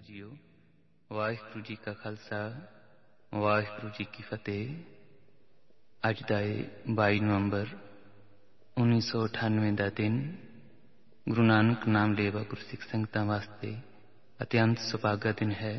JIO, Waheguru ji ਕਾ ਖਾਲਸਾ, ਵਾਹਿਗੁਰੂ ਜੀ ਕੀ ਫਤਿਹ। ਅੱਜ ਦਾ ਇਹ 22 ਨਵੰਬਰ 1998 ਦਾ ਦਿਨ ਗੁਰੂ ਨਾਨਕ ਨਾਮ ਲੇਵਾ ਗੁਰਸਿੱਖ ਸੰਗਤਾਂ ਵਾਸਤੇ ਅਤਿਅੰਤ ਸੁਭਾਗਾ ਦਿਨ ਹੈ,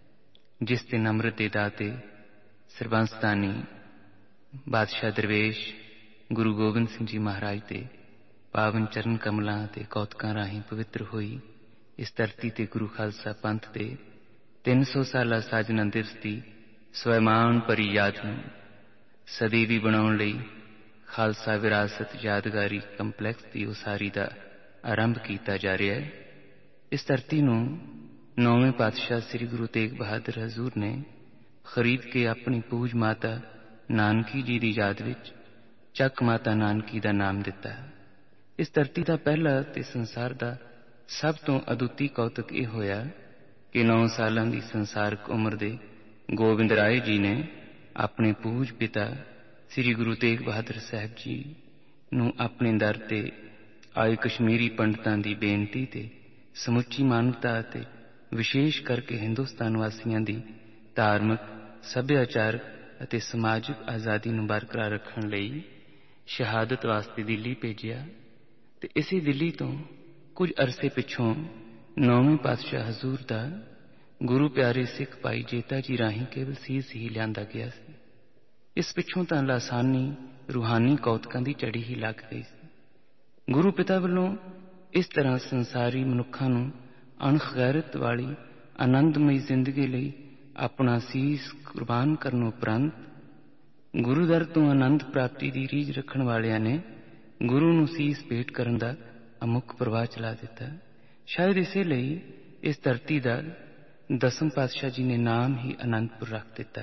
ਜਿਸ ਦਿਨ ਅੰਮ੍ਰਿਤ ਦੇ ਦਾਤੇ ਸਰਬੰਸਦਾਨੀ ਬਾਦਸ਼ਾਹ ਦਰਵੇਸ਼ ਗੁਰੂ ਗੋਬਿੰਦ ਸਿੰਘ ਜੀ ਮਹਾਰਾਜ ਦੇ ਪਾਵਨ ਚਰਨ ਕਮਲਾਂ ਅਤੇ ਕੌਤਕਾਂ ਰਾਹੀਂ ਪਵਿੱਤਰ ਹੋਈ ਇਸ ਧਰਤੀ ਤੇ ਗੁਰੂ ਖਾਲਸਾ ਪੰਥ ਦੇ 300 ਸਾਲਾ ਸਾਜਨਾ ਦਿਵਸ ਦੀ ਸਵੈਮਾਨ ਭਰੀ ਯਾਦ ਨੂੰ ਸਦੀਵੀ ਬਣਾਉਣ ਲਈ ਖਾਲਸਾ ਵਿਰਾਸਤ ਯਾਦਗਾਰੀ ਕੰਪਲੈਕਸ ਦੀ ਉਸਾਰੀ ਦਾ ਆਰੰਭ ਕੀਤਾ ਜਾ ਰਿਹਾ ਹੈ। ਇਸ ਧਰਤੀ ਨੂੰ 9ਵੇਂ ਪਾਤਸ਼ਾਹ ਸ੍ਰੀ ਗੁਰੂ ਤੇਗ ਬਹਾਦਰ ਹਜ਼ੂਰ ਨੇ ਖਰੀਦ ਕੇ ਆਪਣੀ ਪੂਜ ਮਾਤਾ ਨਾਨਕੀ ਜੀ ਦੀ ਯਾਦ ਵਿੱਚ ਚੱਕ ਮਾਤਾ ਨਾਨਕੀ ਦਾ ਨਾਮ ਦਿੱਤਾ। ਇਸ ਧਰਤੀ ਦਾ ਪਹਿਲਾ ਤੇ ਸੰਸਾਰ ਦਾ ਸਭ ਤੋਂ ਅਦੁੱਤੀ ਕੌਤਕ ਇਹ ਹੋਇਆ ਕਿ 9 ਸਾਲਾਂ ਦੀ ਸੰਸਾਰਕ ਉਮਰ ਦੇ ਗੋਬਿੰਦ ਰਾਏ ਜੀ ਨੇ ਆਪਣੇ ਪੂਜ ਪਿਤਾ ਸ੍ਰੀ ਗੁਰੂ ਤੇਗ ਬਹਾਦਰ ਸਾਹਿਬ ਜੀ ਨੂੰ ਆਪਣੇ ਦਰ ਤੇ ਆਏ ਕਸ਼ਮੀਰੀ ਪੰਡਤਾਂ ਦੀ ਬੇਨਤੀ ਤੇ ਸਮੁੱਚੀ ਮਾਨਵਤਾ ਅਤੇ ਵਿਸ਼ੇਸ਼ ਕਰਕੇ ਹਿੰਦੁਸਤਾਨ ਵਾਸੀਆਂ ਦੀ ਧਾਰਮਿਕ, ਸੱਭਿਆਚਾਰਕ ਅਤੇ ਸਮਾਜਿਕ ਆਜ਼ਾਦੀ ਨੂੰ ਬਰਕਰਾਰ ਰੱਖਣ ਲਈ ਸ਼ਹਾਦਤ ਵਾਸਤੇ ਦਿੱਲੀ ਭੇਜਿਆ। ਤੇ ਇਸੇ ਦਿੱਲੀ ਤੋਂ ਕੁਝ ਅਰਸੇ ਪਿੱਛੋਂ 9ਵੇਂ ਪਾਤਸ਼ਾਹ ਹਜ਼ੂਰ ਦਾ ਗੁਰੂ ਪਿਆਰੇ ਸਿੱਖ ਭਾਈ ਜੇਤਾ ਜੀ ਰਾਹੀਂ ਕੇਵਲ ਸੀਸ ਹੀ ਲਿਆਂਦਾ ਗਿਆ ਸੀ। ਇਸ ਪਿੱਛੋਂ ਤਾਂ ਲਾਸਾਨੀ ਰੂਹਾਨੀ ਕੌਤਕਾਂ ਦੀ ਝੜੀ ਹੀ ਲੱਗ ਗਈ ਸੀ। ਗੁਰੂ ਪਿਤਾ ਵੱਲੋਂ ਇਸ ਤਰ੍ਹਾਂ ਸੰਸਾਰੀ ਮਨੁੱਖਾਂ ਨੂੰ ਅਣਖ ਗੈਰਤ ਵਾਲੀ ਆਨੰਦਮਈ ਜ਼ਿੰਦਗੀ ਲਈ ਆਪਣਾ ਸੀਸ ਕੁਰਬਾਨ ਕਰਨ ਉਪਰੰਤ ਗੁਰੂ ਦਰ ਤੋਂ ਆਨੰਦ ਪ੍ਰਾਪਤੀ ਦੀ ਰੀਝ ਰੱਖਣ ਵਾਲਿਆਂ ਨੇ ਗੁਰੂ ਨੂੰ ਸੀਸ ਭੇਟ ਕਰਨ ਦਾ ਅਮੁੱਕ ਪ੍ਰਵਾਹ ਚਲਾ ਦਿੱਤਾ। ਸ਼ਾਇਦ ਇਸੇ ਲਈ ਇਸ ਧਰਤੀ ਦਾ 10ਵੇਂ ਪਾਤਸ਼ਾਹ ਜੀ ਨੇ ਨਾਮ ਹੀ ਅਨੰਦਪੁਰ ਰੱਖ ਦਿੱਤਾ।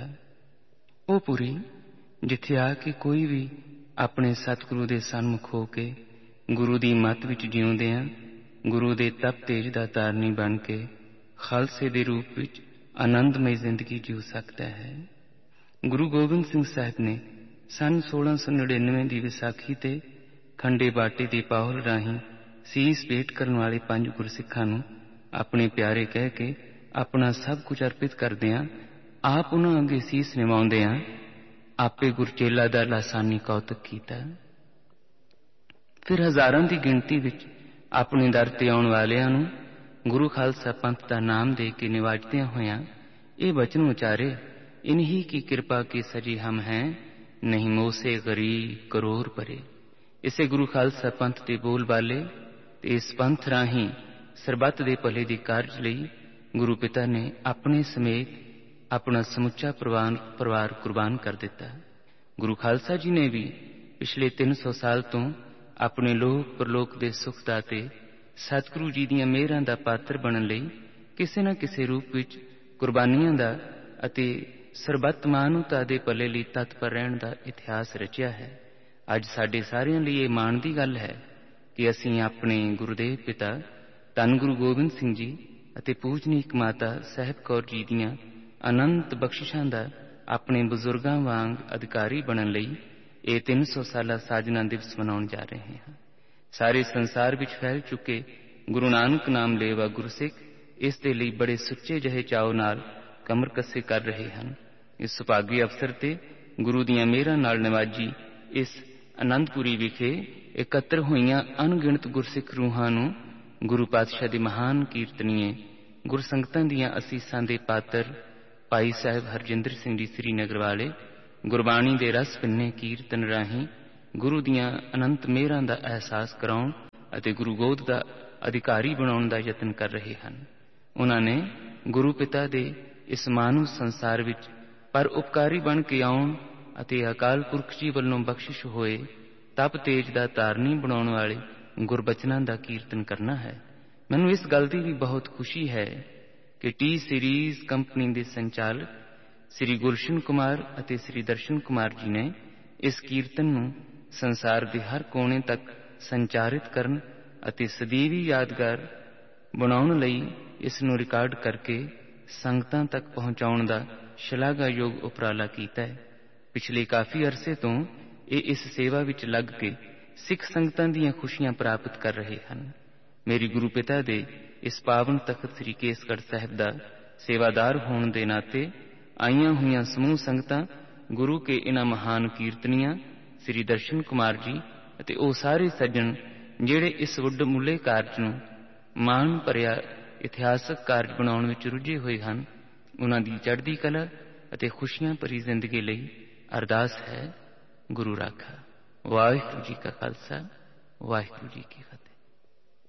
ਉਹ ਪੁਰੀ ਜਿੱਥੇ ਆ ਕੇ ਕੋਈ ਵੀ ਆਪਣੇ ਸਤਿਗੁਰੂ ਦੇ ਸਨਮੁਖ ਹੋ ਕੇ ਗੁਰੂ ਦੀ ਮੱਤ ਵਿੱਚ ਜਿਉਂਦਿਆਂ ਗੁਰੂ ਦੇ ਤਪ ਤੇਜ ਦਾ ਤਾਰਨੀ ਬਣ ਕੇ ਖਾਲਸੇ ਦੇ ਰੂਪ ਵਿੱਚ ਆਨੰਦਮਈ ਜ਼ਿੰਦਗੀ ਜਿਉ ਸਕਦਾ ਹੈ। ਗੁਰੂ ਗੋਬਿੰਦ ਸਿੰਘ ਸਾਹਿਬ ਨੇ ਸੰਨ 1699 ਦੀ ਵਿਸਾਖੀ ਤੇ ਖੰਡੇ ਬਾਟੇ ਦੇ ਪਾਹੁਲ ਰਾਹੀਂ ਸੀਸ ਭੇਟ ਕਰਨ ਵਾਲੇ 5 ਗੁਰਸਿੱਖਾਂ ਨੂੰ ਆਪਣੇ ਪਿਆਰੇ ਕਹਿ ਕੇ ਆਪਣਾ ਸਭ ਕੁਝ ਅਰਪਿਤ ਕਰਦਿਆਂ ਆਪ ਉਹਨਾਂ ਅੱਗੇ ਸੀਸ ਨਿਵਾਉਂਦਿਆਂ ਆਪੇ ਗੁਰਚੇਲਾ ਦਾ ਲਾਸਾਨੀ ਕੌਤਕ ਕੀਤਾ। ਫਿਰ ਹਜ਼ਾਰਾਂ ਦੀ ਗਿਣਤੀ ਵਿੱਚ ਆਪਣੇ ਦਰ ਤੇ ਆਉਣ ਵਾਲਿਆਂ ਨੂੰ ਗੁਰੂ ਖਾਲਸਾ ਪੰਥ ਦਾ ਨਾਮ ਦੇ ਕੇ ਨਿਵਾਜਦਿਆਂ ਹੋਇਆਂ ਇਹ ਬਚਨ ਉਚਾਰੇ, ਇਨਹੀ ਕੀ ਕਿਰਪਾ ਕੇ ਸਜੀ ਹਮ ਹੈ, ਨਹੀਂ ਮੋਸੇ ਗਰੀਬ ਕਰੋੜ ਪਰੇ। ਇਸੇ ਗੁਰੂ ਖਾਲਸਾ ਪੰਥ ਦੇ ਬੋਲ ਬਾਲੇ ਤੇ ਇਸ ਪੰਥ ਰਾਹੀਂ ਸਰਬੱਤ ਦੇ ਭਲੇ ਦੀ ਕਾਰਜ ਲਈ ਗੁਰੂ ਪਿਤਾ ਨੇ ਆਪਣੇ ਸਮੇਤ ਆਪਣਾ ਸਮੁੱਚਾ ਪਰਿਵਾਰ ਕੁਰਬਾਨ ਕਰ ਦਿੱਤਾ। ਗੁਰੂ ਖਾਲਸਾ ਜੀ ਨੇ ਵੀ ਪਿਛਲੇ 300 ਸਾਲ ਤੋਂ ਆਪਣੇ ਲੋਕ ਪਰਲੋਕ ਦੇ ਸੁਖ ਦਾਤੇ ਸਤਿਗੁਰੂ ਜੀ ਦੀਆਂ ਮਿਹਰਾਂ ਦਾ ਪਾਤਰ ਬਣਨ ਲਈ ਕਿਸੇ ਨਾ ਕਿਸੇ ਰੂਪ ਵਿੱਚ ਕੁਰਬਾਨੀਆਂ ਦਾ ਅਤੇ ਸਰਬੱਤ ਮਾਨਵਤਾ ਦੇ ਭਲੇ ਲਈ ਤਤਪਰ ਰਹਿਣ ਦਾ ਇਤਿਹਾਸ ਰਚਿਆ ਹੈ। ਅੱਜ ਸਾਡੇ ਸਾਰਿਆਂ ਲਈ ਇਹ ਮਾਣ ਦੀ ਗੱਲ ਹੈ ਕਿ ਅਸੀਂ ਆਪਣੇ ਗੁਰੂਦੇਵ ਪਿਤਾ ਧੰਨ ਗੁਰੂ ਗੋਬਿੰਦ ਸਿੰਘ ਜੀ ਅਤੇ ਪੂਜਨੀਕ ਮਾਤਾ ਸਾਹਿਬ ਕੌਰ ਜੀ ਦੀਆਂ ਅਨੰਤ ਬਖਸ਼ਿਸ਼ਾਂ ਦਾ ਆਪਣੇ ਬਜ਼ੁਰਗਾਂ ਵਾਂਗ ਅਧਿਕਾਰੀ ਬਣਨ ਲਈ ਇਹ 300 ਸਾਲਾ ਸਾਜਨਾ ਦਿਵਸ ਮਨਾਉਣ ਜਾ ਰਹੇ ਹਾਂ। ਸਾਰੇ ਸੰਸਾਰ ਵਿੱਚ ਫੈਲ ਚੁੱਕੇ ਗੁਰੂ ਨਾਨਕ ਨਾਮ ਲੇਵਾ ਗੁਰਸਿੱਖ ਇਸ ਦੇ ਲਈ ਬੜੇ ਸੁੱਚੇ ਜਿਹੇ ਚਾਉ ਨਾਲ ਕਮਰ ਕੱਸੇ ਕਰ ਰਹੇ ਹਨ। ਇਸ ਸੁਭਾਗੀ ਅਵਸਰ ਤੇ ਗੁਰੂ ਦੀਆਂ ਮਿਹਰਾਂ ਨਾਲ ਨਿਵਾਜੀ ਇਸ ਅਨੰਦਪੁਰੀ ਵਿਖੇ ਇਕੱਤਰ ਹੋਈਆਂ ਅਣਗਿਣਤ ਗੁਰਸਿੱਖ ਰੂਹਾਂ ਨੂੰ ਗੁਰੂ ਪਾਤਸ਼ਾਹ ਦੇ ਮਹਾਨ ਕੀਰਤਨੀਏ ਗੁਰਸੰਗਤਾਂ ਦੀਆਂ ਅਸੀਸਾਂ ਦੇ ਪਾਤਰ ਭਾਈ ਸਾਹਿਬ ਹਰਜਿੰਦਰ ਸਿੰਘ ਜੀ ਸ੍ਰੀਨਗਰ ਵਾਲੇ ਗੁਰਬਾਣੀ ਦੇ ਰਸ ਭਿੰਨੇ ਕੀਰਤਨ ਰਾਹੀਂ ਗੁਰੂ ਦੀਆਂ ਅਨੰਤ ਮਿਹਰਾਂ ਦਾ ਅਹਿਸਾਸ ਕਰਾਉਣ ਅਤੇ ਗੁਰੂ ਗੋਦ ਦਾ ਅਧਿਕਾਰੀ ਬਣਾਉਣ ਦਾ ਯਤਨ ਕਰ ਰਹੇ ਹਨ। ਉਹਨਾਂ ਨੇ ਗੁਰੂ ਪਿਤਾ ਦੇ ਇਸ ਮਾਨਵ ਸੰਸਾਰ ਵਿੱਚ ਪਰ ਉਪਕਾਰੀ ਬਣ ਕੇ ਆਉਣ ਅਤੇ ਅਕਾਲ ਪੁਰਖ ਜੀ ਵੱਲੋਂ ਬਖਸ਼ਿਸ਼ ਹੋਏ ਤਪ ਤੇਜ ਦਾ ਧਾਰਨੀ ਬਣਾਉਣ ਵਾਲੇ ਗੁਰਬਚਨਾਂ ਦਾ ਕੀਰਤਨ ਕਰਨਾ ਹੈ। ਮੈਨੂੰ ਇਸ ਗੱਲ ਦੀ ਵੀ ਬਹੁਤ ਖੁਸ਼ੀ ਹੈ ਕਿ ਟੀ ਸੀਰੀਜ਼ ਕੰਪਨੀ ਦੇ ਸੰਚਾਲਕ ਸ੍ਰੀ ਗੁਲਸ਼ਨ ਕੁਮਾਰ ਅਤੇ ਸ੍ਰੀ ਦਰਸ਼ਨ ਕੁਮਾਰ ਜੀ ਨੇ ਇਸ ਕੀਰਤਨ ਨੂੰ ਸੰਸਾਰ ਦੇ ਹਰ ਕੋਨੇ ਤੱਕ ਸੰਚਾਰਿਤ ਕਰਨ ਅਤੇ ਸਦੀਵੀ ਯਾਦਗਾਰ ਬਣਾਉਣ ਲਈ ਇਸ ਨੂੰ ਰਿਕਾਰਡ ਕਰਕੇ ਸੰਗਤਾਂ ਤੱਕ ਪਹੁੰਚਾਉਣ ਦਾ ਸ਼ਲਾਘਾਯੋਗ ਉਪਰਾਲਾ ਕੀਤਾ ਹੈ। ਪਿਛਲੇ ਕਾਫੀ ਅਰਸੇ ਤੋਂ ਇਹ ਇਸ ਸੇਵਾ ਵਿੱਚ ਲੱਗ ਕੇ ਸਿੱਖ ਸੰਗਤਾਂ ਦੀਆਂ ਖੁਸ਼ੀਆਂ ਪ੍ਰਾਪਤ ਕਰ ਰਹੇ ਹਨ। ਮੇਰੀ ਗੁਰੂ ਪਿਤਾ ਦੇ ਇਸ ਪਾਵਨ ਤਖਤ ਸ੍ਰੀ ਕੇਸਗੜ੍ਹ ਸਾਹਿਬ ਦਾ ਸੇਵਾਦਾਰ ਹੋਣ ਦੇ ਨਾਤੇ ਆਈਆਂ ਹੋਈਆਂ ਸਮੂਹ ਸੰਗਤਾਂ, ਗੁਰੂ ਕੇ ਇਨ੍ਹਾਂ ਮਹਾਨ ਕੀਰਤਨੀਆਂ ਸ੍ਰੀ ਦਰਸ਼ਨ ਕੁਮਾਰ ਜੀ ਅਤੇ ਉਹ ਸਾਰੇ ਸੱਜਣ ਜਿਹੜੇ ਇਸ ਵੱਡਮੁੱਲੇ ਕਾਰਜ ਨੂੰ ਮਾਣ ਭਰਿਆ ਇਤਿਹਾਸਕ ਕਾਰਜ ਬਣਾਉਣ ਵਿੱਚ ਰੁੱਝੇ ਹੋਏ ਹਨ, ਉਹਨਾਂ ਦੀ ਚੜ੍ਹਦੀ ਕਲਾ ਅਤੇ ਖੁਸ਼ੀਆਂ ਭਰੀ ਜ਼ਿੰਦਗੀ ਲਈ ਅਰਦਾਸ ਹੈ। ਗੁਰੂ ਰਾਖਾ। ਵਾਹਿਗੁਰੂ ਜੀ ਕਾ ਖਾਲਸਾ, ਵਾਹਿਗੁਰੂ ਜੀ ਕੀ ਫਤਿਹ।